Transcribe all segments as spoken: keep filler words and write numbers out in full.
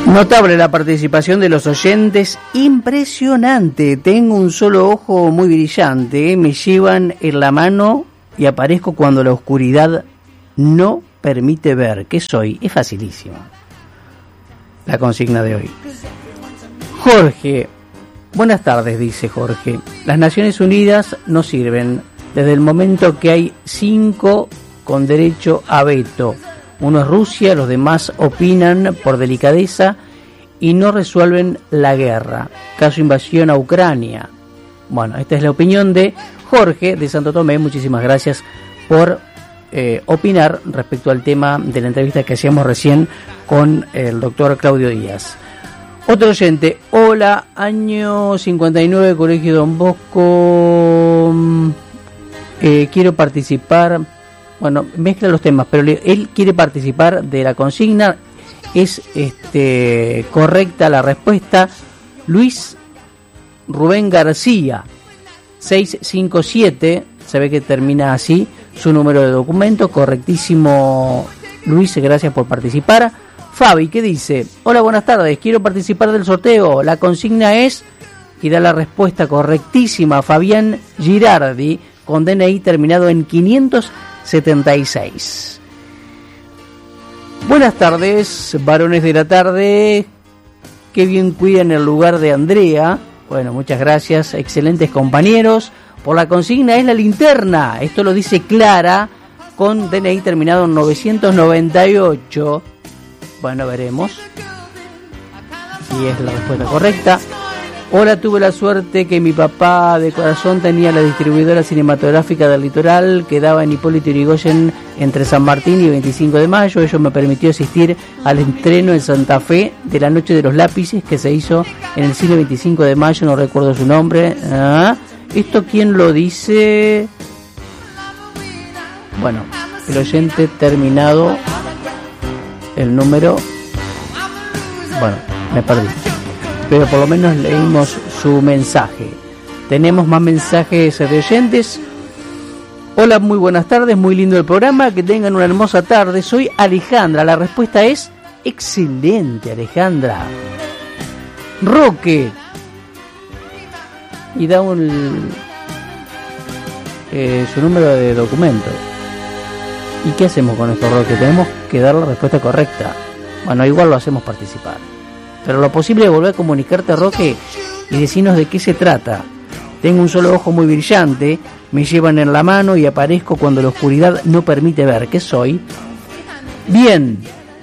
Notable la participación de los oyentes, impresionante. Tengo un solo ojo muy brillante, me llevan en la mano y aparezco cuando la oscuridad no permite ver. ¿Qué soy? Es facilísimo. La consigna de hoy. Jorge, buenas tardes, dice Jorge. Las Naciones Unidas no sirven desde el momento que hay cinco con derecho a veto. Uno es Rusia, los demás opinan por delicadeza y no resuelven la guerra. Caso invasión a Ucrania. Bueno, esta es la opinión de Jorge de Santo Tomé. Muchísimas gracias por eh, opinar respecto al tema de la entrevista que hacíamos recién con el doctor Claudio Díaz. Otro oyente, hola, año cincuenta y nueve, Colegio Don Bosco, eh, quiero participar. Bueno, mezcla los temas, pero le, él quiere participar de la consigna. Es este correcta la respuesta. Luis Rubén García, seiscientos cincuenta y siete, se ve que termina así su número de documento. Correctísimo, Luis, gracias por participar. Fabi, ¿qué dice? Hola, buenas tardes, quiero participar del sorteo. La consigna es, y da la respuesta correctísima, Fabián Girardi, con D N I terminado en quinientos setenta y seis. Buenas tardes, varones de la tarde. Qué bien cuidan el lugar de Andrea. Bueno, muchas gracias, excelentes compañeros. Por la consigna es la linterna. Esto lo dice Clara, con D N I terminado en novecientos noventa y ocho. Bueno, veremos si es la respuesta correcta. Hola, tuve la suerte que mi papá de corazón tenía la distribuidora cinematográfica del Litoral, que daba en Hipólito Yrigoyen entre San Martín y veinticinco de mayo. Ello me permitió asistir al estreno en Santa Fe de La Noche de los Lápices, que se hizo en el cine veinticinco de mayo, no recuerdo su nombre. ¿Ah? ¿Esto quién lo dice? Bueno, el oyente terminado el número... Bueno, me perdí. Pero por lo menos leímos su mensaje. Tenemos más mensajes de oyentes. Hola, muy buenas tardes, muy lindo el programa, que tengan una hermosa tarde. Soy Alejandra, la respuesta es excelente, Alejandra. Roque. Y da un eh, su número de documento. ¿Y qué hacemos con esto, Roque? Tenemos que dar la respuesta correcta. Bueno, igual lo hacemos participar. Pero lo posible es volver a comunicarte, Roque, y decirnos de qué se trata. Tengo un solo ojo muy brillante, me llevan en la mano y aparezco cuando la oscuridad no permite ver. ¿Qué soy? Bien.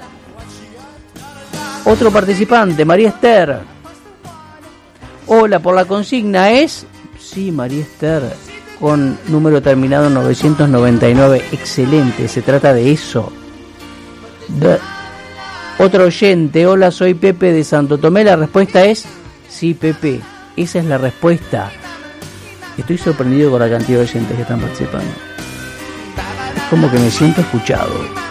Otro participante, María Esther. Hola, por la consigna es... Sí, María Esther, con número terminado en novecientos noventa y nueve. Excelente, se trata de eso. De... Otro oyente, hola, soy Pepe de Santo Tomé. La respuesta es sí, Pepe, esa es la respuesta. Estoy sorprendido con la cantidad de oyentes que están participando. Es como que me siento escuchado.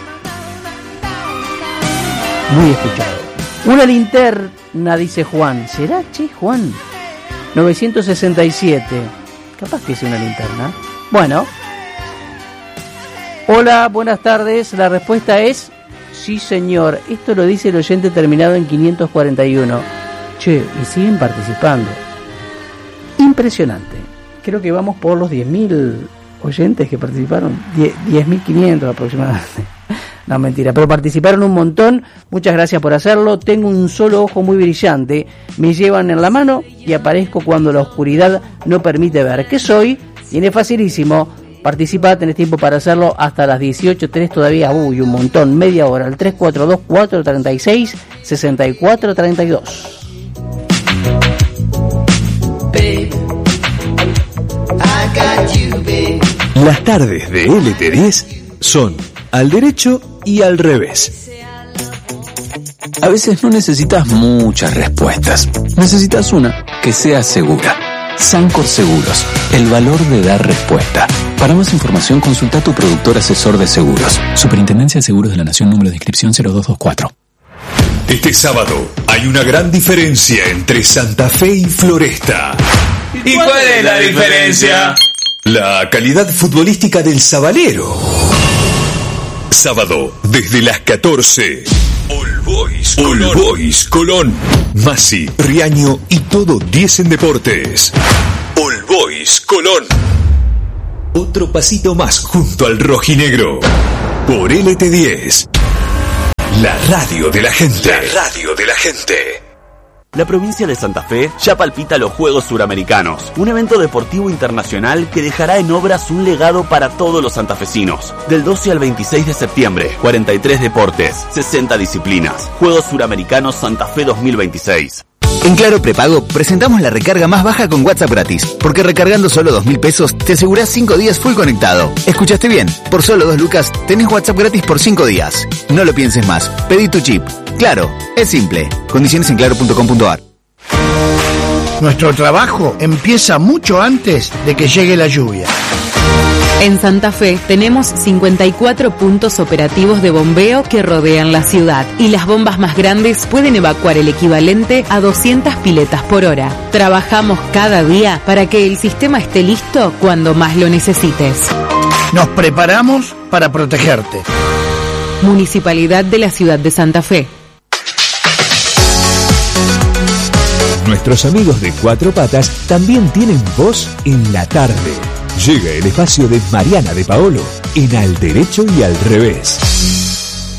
Muy escuchado. Una linterna, dice Juan. ¿Será, che, Juan? novecientos sesenta y siete. Capaz que es una linterna. Bueno. Hola, buenas tardes. La respuesta es... Sí, señor, esto lo dice el oyente terminado en quinientos cuarenta y uno. Che, y siguen participando. Impresionante. Creo que vamos por los diez mil oyentes que participaron. diez mil quinientos aproximadamente. No, mentira, pero participaron un montón. Muchas gracias por hacerlo. Tengo un solo ojo muy brillante. Me llevan en la mano y aparezco cuando la oscuridad no permite ver. ¿Qué soy? Tiene facilísimo. Participa, tenés tiempo para hacerlo hasta las dieciocho. Tenés todavía, uy, un montón, media hora, al tres cuatro dos, cuatro tres seis, seis cuatro tres dos. Las tardes de L T diez son al derecho y al revés. A veces no necesitas muchas respuestas, necesitas una que sea segura. Sancor Seguros, el valor de dar respuesta. Para más información consulta a tu productor asesor de seguros. Superintendencia de Seguros de la Nación, número de inscripción cero dos dos cuatro. Este sábado hay una gran diferencia entre Santa Fe y Floresta. ¿Y cuál es la diferencia? La calidad futbolística del Sabalero. Sábado, desde las catorce. All Boys Boys, All Boys Colón, Masi, Riaño y todo diez en deportes. All Boys Colón. Otro pasito más junto al rojinegro. Por L T diez. La radio de la gente. La radio de la gente. La provincia de Santa Fe ya palpita los Juegos Suramericanos, un evento deportivo internacional que dejará en obras un legado para todos los santafesinos. Del doce al veintiséis de septiembre, cuarenta y tres deportes, sesenta disciplinas. Juegos Suramericanos Santa Fe dos mil veintiséis. En Claro Prepago presentamos la recarga más baja con WhatsApp gratis, porque recargando solo dos mil pesos te asegurás cinco días full conectado. ¿Escuchaste bien? Por solo dos lucas tenés WhatsApp gratis por cinco días. No lo pienses más, pedí tu chip. Claro, es simple. Condiciones en claro punto com punto a r. Nuestro trabajo empieza mucho antes de que llegue la lluvia. En Santa Fe tenemos cincuenta y cuatro puntos operativos de bombeo que rodean la ciudad y las bombas más grandes pueden evacuar el equivalente a doscientas piletas por hora. Trabajamos cada día para que el sistema esté listo cuando más lo necesites. Nos preparamos para protegerte. Municipalidad de la Ciudad de Santa Fe. Nuestros amigos de Cuatro Patas también tienen voz en la tarde. Llega el espacio de Mariana de Paolo en Al Derecho y Al Revés.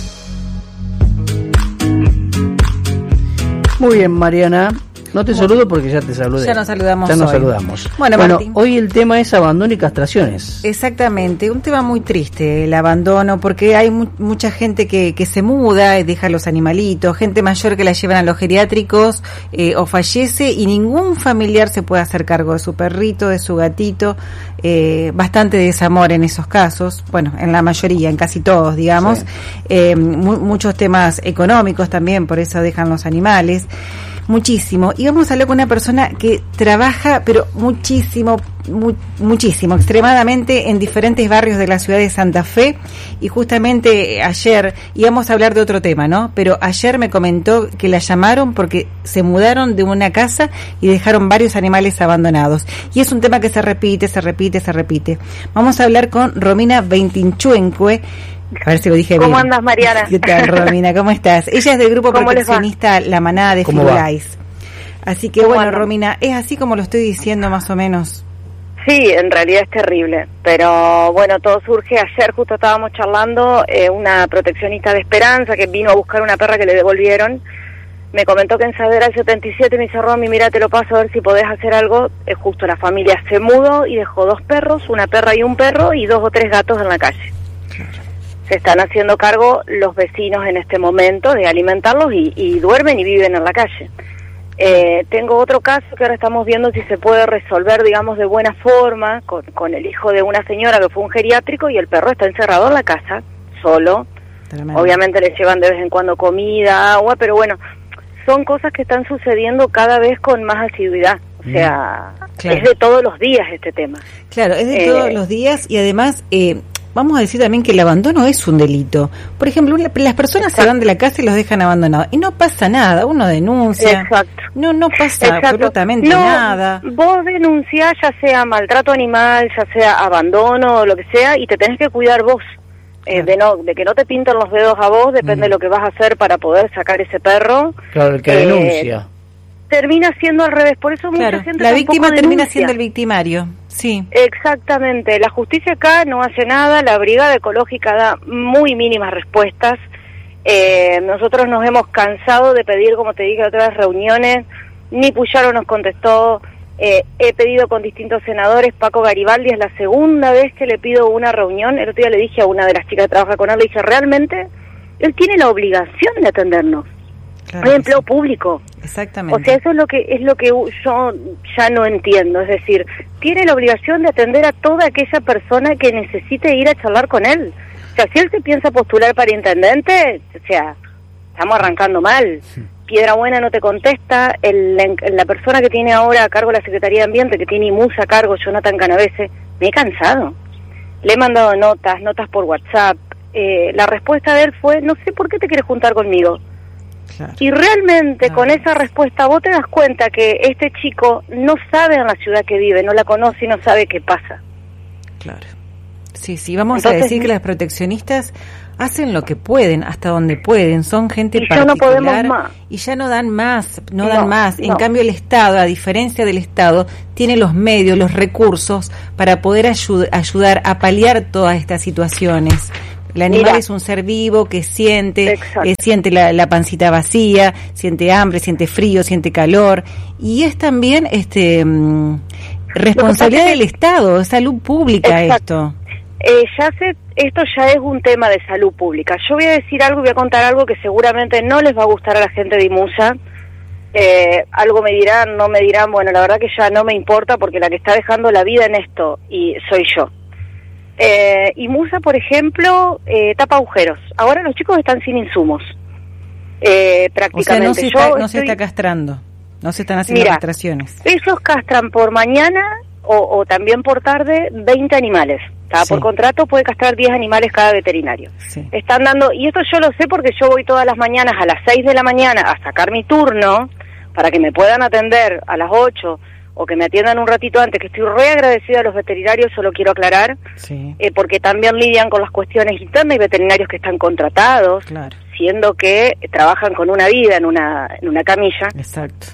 Muy bien, Mariana. No te bueno, saludo porque ya te saludé. Ya nos saludamos Ya nos hoy. saludamos. Bueno, bueno Martín. Hoy el tema es abandono y castraciones. Exactamente, un tema muy triste, el abandono, porque hay mu- mucha gente que, que se muda y deja los animalitos, gente mayor que la llevan a los geriátricos eh, o fallece y ningún familiar se puede hacer cargo de su perrito, de su gatito. Eh, bastante desamor en esos casos, bueno, en la mayoría, en casi todos, digamos. Sí. Eh, mu- muchos temas económicos también, por eso dejan los animales. Muchísimo. Y vamos a hablar con una persona que trabaja, pero muchísimo, mu- muchísimo, extremadamente en diferentes barrios de la ciudad de Santa Fe. Y justamente ayer íbamos a hablar de otro tema, ¿no? Pero ayer me comentó que la llamaron porque se mudaron de una casa y dejaron varios animales abandonados. Y es un tema que se repite, se repite, se repite. Vamos a hablar con Romina Veintinchuenque. A ver si lo dije bien. ¿Cómo andas, Mariana? ¿Qué tal, Romina? ¿Cómo estás? Ella es del grupo proteccionista La Manada de Firulais. Así que bueno, andan? Romina, es así como lo estoy diciendo más o menos. Sí, en realidad es terrible, pero bueno, todo surge ayer, justo estábamos charlando, eh, una proteccionista de Esperanza que vino a buscar una perra que le devolvieron, me comentó que en Saavedra setenta y siete me dice, Romy, mira, te lo paso a ver si podés hacer algo. Eh, justo la familia se mudó y dejó dos perros, una perra y un perro, y dos o tres gatos en la calle. Se están haciendo cargo los vecinos en este momento de alimentarlos y, y duermen y viven en la calle. Eh, tengo otro caso que ahora estamos viendo si se puede resolver, digamos, de buena forma, con, con el hijo de una señora que fue un geriátrico y el perro está encerrado en la casa, solo. Tremendo. Obviamente le llevan de vez en cuando comida, agua, pero bueno, son cosas que están sucediendo cada vez con más asiduidad. O sea, claro. Es de todos los días este tema. Claro, es de eh, todos los días y además... Eh, Vamos a decir también que el abandono es un delito. Por ejemplo, una, las personas Exacto. se van de la casa y los dejan abandonados. Y no pasa nada, uno denuncia. Exacto. No, no pasa Exacto. absolutamente no, nada. Vos denunciás ya sea maltrato animal, ya sea abandono, o lo que sea, y te tenés que cuidar vos. Eh, de no de que no te pinten los dedos a vos, depende mm. de lo que vas a hacer para poder sacar ese perro. Claro, el que eh, denuncia. Termina siendo al revés, por eso claro, mucha gente la víctima termina denuncia. siendo el victimario, sí. Exactamente, la justicia acá no hace nada, la brigada ecológica da muy mínimas respuestas, eh, nosotros nos hemos cansado de pedir, como te dije, otras reuniones, ni Puyaro nos contestó, eh, he pedido con distintos senadores, Paco Garibaldi es la segunda vez que le pido una reunión, el otro día le dije a una de las chicas que trabaja con él, le dije, realmente, él tiene la obligación de atendernos. Claro, es empleo sí. público. Exactamente. O sea, eso es lo que es lo que yo ya no entiendo, es decir, tiene la obligación de atender a toda aquella persona que necesite ir a charlar con él. O sea, si él se piensa postular para intendente, o sea, estamos arrancando mal. Sí. Piedra Buena no te contesta, el, la persona que tiene ahora a cargo la Secretaría de Ambiente, que tiene I M U S a cargo, Jonathan Canavese, me he cansado. Le he mandado notas, notas por WhatsApp. Eh, la respuesta de él fue, no sé por qué te quieres juntar conmigo. Claro. Y realmente claro. con esa respuesta vos te das cuenta que este chico no sabe en la ciudad que vive, no la conoce y no sabe qué pasa. Claro. Sí, sí, vamos Entonces, a decir que las proteccionistas hacen lo que pueden, hasta donde pueden, son gente y particular ya no podemos más. y ya no dan más, no, no dan más. En no. cambio el Estado, a diferencia del Estado, tiene los medios, los recursos para poder ayud- ayudar a paliar todas estas situaciones. El animal Mira. es un ser vivo que siente, eh, siente la, la pancita vacía, siente hambre, siente frío, siente calor, y es también este mm, responsabilidad del Estado, salud pública. Exacto. esto. Eh, ya sé, esto ya es un tema de salud pública. Yo voy a decir algo, voy a contar algo que seguramente no les va a gustar a la gente de IMUSA. Eh, algo me dirán, no me dirán, bueno, la verdad que ya no me importa porque la que está dejando la vida en esto y soy yo. Eh, IMUSA, por ejemplo, eh, tapa agujeros. Ahora los chicos están sin insumos. Eh, prácticamente. O sea, no se, yo está, no estoy... se está castrando, no se están haciendo Mira, castraciones. Ellos castran por mañana o, o también por tarde veinte animales. ¿tá? Sí. Por contrato puede castrar diez animales cada veterinario. Sí. Están dando, y esto yo lo sé porque yo voy todas las mañanas a las seis de la mañana a sacar mi turno para que me puedan atender a las ocho o que me atiendan un ratito antes, que estoy re agradecida a los veterinarios, solo quiero aclarar, sí. eh, porque también lidian con las cuestiones internas y veterinarios que están contratados, claro. siendo que trabajan con una vida en una, en una camilla. Exacto.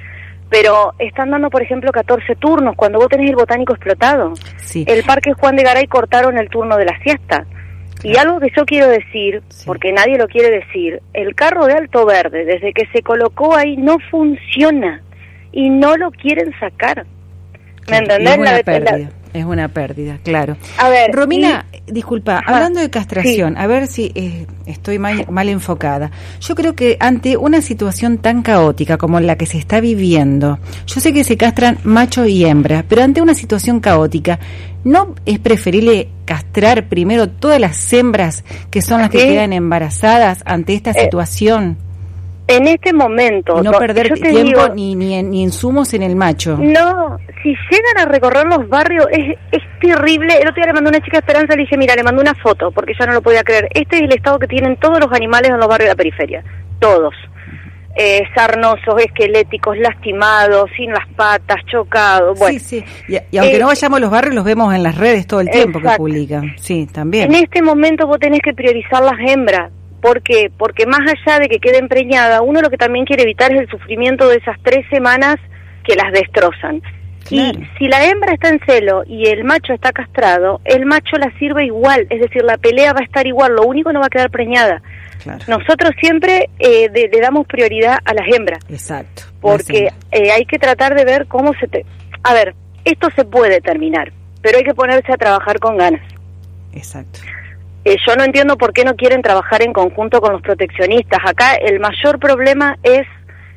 Pero están dando, por ejemplo, catorce turnos, cuando vos tenés el botánico explotado. Sí. El Parque Juan de Garay cortaron el turno de la siesta. Claro. Y algo que yo quiero decir, sí. porque nadie lo quiere decir, el carro de Alto Verde, desde que se colocó ahí, no funciona. Y no lo quieren sacar. ¿Me entendés? Es una la, pérdida, la... es una pérdida, claro. A ver, Romina, y... disculpa, Ajá. hablando de castración, sí. a ver si eh, estoy mal, mal enfocada. Yo creo que ante una situación tan caótica como la que se está viviendo, yo sé que se castran macho y hembra, pero ante una situación caótica, ¿no es preferible castrar primero todas las hembras que son las que sí. quedan embarazadas ante esta eh. situación? En este momento... Y no, no perder tiempo digo, ni, ni, ni insumos en el macho. No, si llegan a recorrer los barrios es, es terrible. El otro día le mandé una chica a Esperanza, le dije, mira, le mandé una foto, porque ya no lo podía creer. Este es el estado que tienen todos los animales en los barrios de la periferia. Todos. Eh, sarnosos, esqueléticos, lastimados, sin las patas, chocados. Bueno, sí, sí. Y, y aunque eh, no vayamos a los barrios, los vemos en las redes todo el tiempo exacto. que publican. Sí, también. En este momento vos tenés que priorizar las hembras. ¿Por qué? Porque más allá de que quede empreñada, uno lo que también quiere evitar es el sufrimiento de esas tres semanas que las destrozan. Claro. Y si la hembra está en celo y el macho está castrado, el macho la sirve igual, es decir, la pelea va a estar igual, lo único no va a quedar preñada. Claro. Nosotros siempre eh, de, le damos prioridad a las hembras. Exacto. Porque eh, hay que tratar de ver cómo se... Te... A ver, esto se puede terminar, pero hay que ponerse a trabajar con ganas. Exacto. Eh, yo no entiendo por qué no quieren trabajar en conjunto con los proteccionistas. Acá el mayor problema es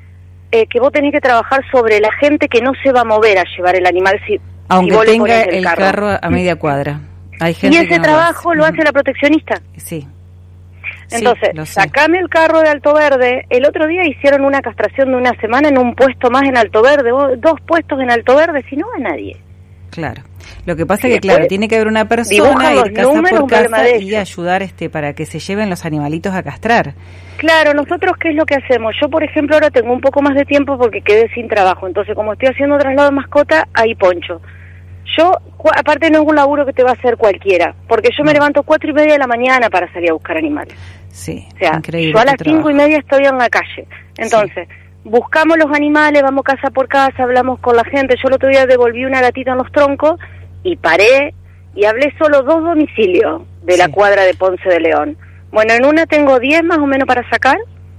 eh, que vos tenés que trabajar sobre la gente que no se va a mover a llevar el animal si, aunque si vos tenga le pones el, el carro. carro a media cuadra. Hay gente y ese que no trabajo lo hace, hace, lo hace la proteccionista. Sí. Entonces, sí, sacame el carro de Alto Verde. El otro día hicieron una castración de una semana en un puesto más en Alto Verde. Dos puestos en Alto Verde, si no va nadie. Claro. Lo que pasa es que, claro, tiene que haber una persona ir casa números, por casa y ayudar este para que se lleven los animalitos a castrar. Claro, nosotros, ¿qué es lo que hacemos? Yo, por ejemplo, ahora tengo un poco más de tiempo porque quedé sin trabajo. Entonces, como estoy haciendo traslado de mascota, ahí poncho. Yo, aparte, no es un laburo que te va a hacer cualquiera, porque yo me levanto cuatro y media de la mañana para salir a buscar animales. Sí, o sea, increíble. Yo a las cinco y media estoy en la calle. Entonces... Sí. Buscamos los animales, vamos casa por casa, hablamos con la gente. Yo el otro día devolví una gatita en los troncos y paré y hablé solo dos domicilios de sí. la cuadra de Ponce de León. Bueno, en una tengo diez más o menos para sacar,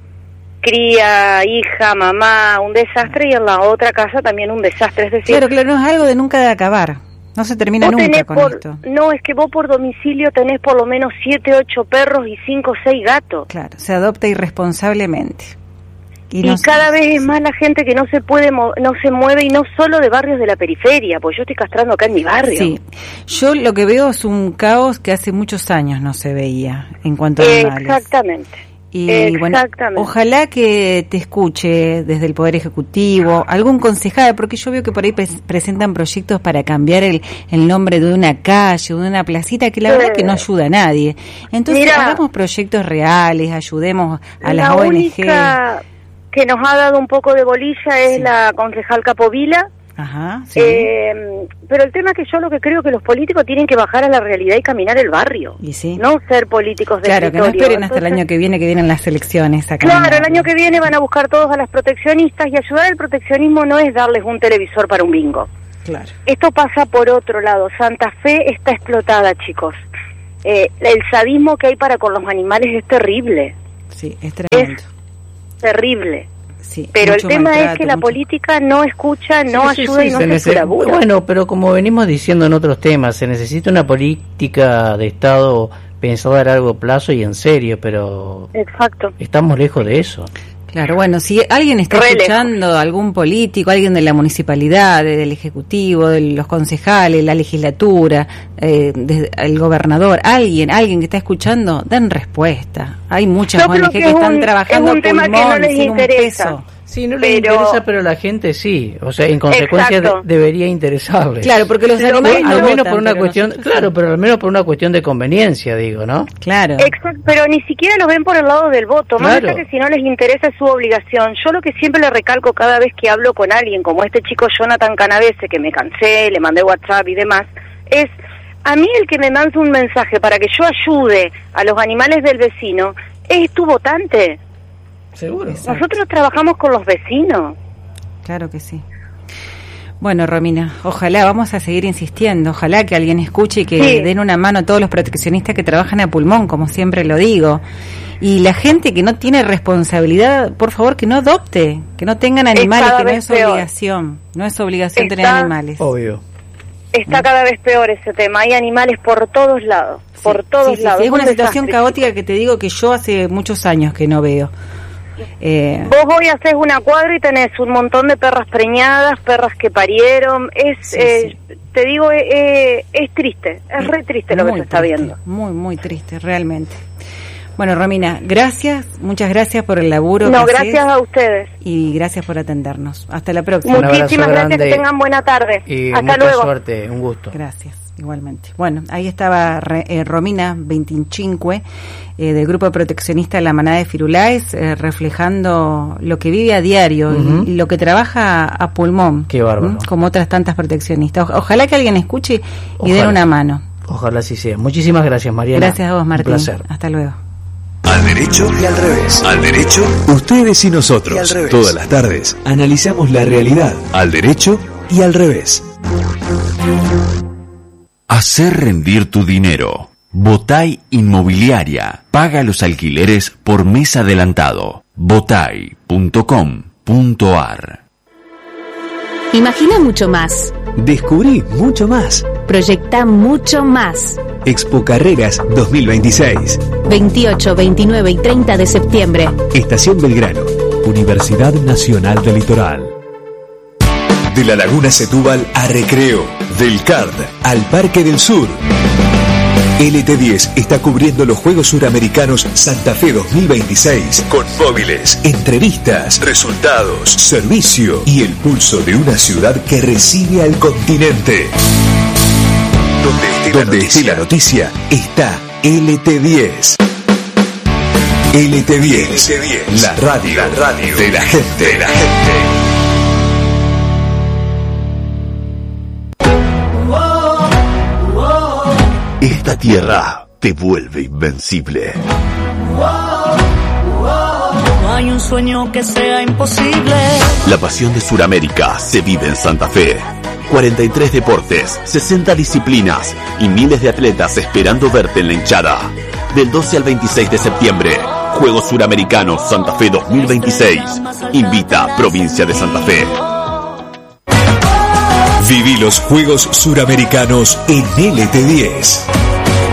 cría, hija, mamá, un desastre, y en la otra casa también un desastre. Es decir, claro, claro, no es algo de nunca de acabar. No se termina nunca con por, esto. No, es que vos por domicilio tenés por lo menos siete, ocho perros y cinco, seis gatos. Claro, se adopta irresponsablemente. Y, y no cada vez es más la gente que no se puede no se mueve, y no solo de barrios de la periferia, pues yo estoy castrando acá en mi barrio. Sí, yo lo que veo es un caos que hace muchos años no se veía en cuanto a animales. Exactamente. Y Exactamente. Bueno, ojalá que te escuche desde el Poder Ejecutivo, algún concejal, porque yo veo que por ahí pre- presentan proyectos para cambiar el, el nombre de una calle, de una placita, que la sí. verdad que no ayuda a nadie. Entonces, Mira, hagamos proyectos reales, ayudemos a las O N G. La única que nos ha dado un poco de bolilla es sí. la concejal Capovila, Ajá, sí. Eh, pero el tema es que yo lo que creo que los políticos tienen que bajar a la realidad y caminar el barrio. Y sí. No ser políticos de Claro, escritorio. que no esperen hasta Entonces, el año que viene, que vienen las elecciones. A claro, caminar. el año que viene van a buscar todos a las proteccionistas y ayudar al proteccionismo no es darles un televisor para un bingo. Claro. Esto pasa por otro lado. Santa Fe está explotada, chicos. Eh, el sadismo que hay para con los animales es terrible. Sí, es tremendo. Es terrible. Sí, pero el mucho tema maltrato, es que la mucho... política no escucha, no sí, ayuda sí, y no se se, nece... colabora. Bueno, pero como venimos diciendo en otros temas, se necesita una política de Estado pensada a largo plazo y en serio, pero Exacto. estamos lejos de eso. Claro, bueno, si alguien está Re escuchando, lejos. algún político, alguien de la municipalidad, de, del ejecutivo, de los concejales, la legislatura, eh, de, el gobernador, alguien, alguien que está escuchando, den respuesta. Hay muchas O N G que, que están un, trabajando es un tema pulmón, que no les sin interesa. Un peso. Sí, no les pero... interesa, pero la gente sí. O sea, en consecuencia de, debería interesarles. Claro, porque los animales al no menos votan, por una cuestión, claro, sí. pero al menos por una cuestión de conveniencia, digo, ¿no? Claro. Exacto, pero ni siquiera los ven por el lado del voto. Más Claro. allá que si no les interesa es su obligación. Yo lo que siempre le recalco cada vez que hablo con alguien, como este chico Jonathan Canavese, que me cansé, le mandé WhatsApp y demás, es a mí el que me manda un mensaje para que yo ayude a los animales del vecino es tu votante. Seguro. Exacto. Nosotros trabajamos con los vecinos. Claro que sí. Bueno, Romina, ojalá, vamos a seguir insistiendo, ojalá que alguien escuche y que sí. den una mano a todos los proteccionistas que trabajan a pulmón, como siempre lo digo. Y la gente que no tiene responsabilidad, por favor, que no adopte, que no tengan animales, que no es peor. obligación, no es obligación Está, tener animales. Obvio. Está ¿no? cada vez peor ese tema, hay animales por todos lados, sí. por todos sí, sí, lados. Sí, es una situación caótica que te digo que yo hace muchos años que no veo. Eh, Vos hoy haces una cuadra y tenés un montón de perras preñadas, perras que parieron, es, sí, eh, sí. te digo, eh, es triste, es re triste lo muy que se está triste, viendo. Muy, muy triste, realmente. Bueno, Romina, gracias, muchas gracias por el laburo. No, que gracias haces a ustedes. Y gracias por atendernos. Hasta la próxima. Muchísimas gracias, que tengan buena tarde. Y Hasta mucha luego. suerte, un gusto. Gracias, igualmente. Bueno, ahí estaba eh, Romina veinticinco, eh, del Grupo Proteccionista La Manada de Firulais, eh, reflejando lo que vive a diario uh-huh. y, y lo que trabaja a pulmón. Qué bárbaro. ¿Mm? Como otras tantas proteccionistas. O, ojalá que alguien escuche y ojalá. den una mano. Ojalá así sea. Muchísimas gracias, Mariana. Gracias a vos, Martín. Un placer. Hasta luego. Al derecho y al revés. Al derecho, ustedes y nosotros. Y al revés. Todas las tardes analizamos la realidad. Al derecho y al revés. Hacer rendir tu dinero. Botay Inmobiliaria. Paga los alquileres por mes adelantado. botay punto com punto ar. Imagina mucho más. Descubrí mucho más. Proyecta mucho más. Expo Carreras dos mil veintiséis. veintiocho, veintinueve y treinta de septiembre. Estación Belgrano. Universidad Nacional del Litoral. De la Laguna Setúbal a Recreo. Del C A R D al Parque del Sur. L T diez está cubriendo los Juegos Suramericanos Santa Fe dos mil veintiséis con móviles, entrevistas, resultados, servicio y el pulso de una ciudad que recibe al continente. Donde esté, Donde la, esté la noticia está L T diez. L T diez, L T diez, la radio, la radio de la gente, de la gente. Esta tierra te vuelve invencible. No hay un sueño que sea imposible. La pasión de Suramérica se vive en Santa Fe. cuarenta y tres deportes, sesenta disciplinas y miles de atletas esperando verte en la hinchada. Del doce al veintiséis de septiembre, Juegos Suramericanos Santa Fe dos mil veintiséis. Invita Provincia de Santa Fe. Viví los Juegos Suramericanos en L T diez.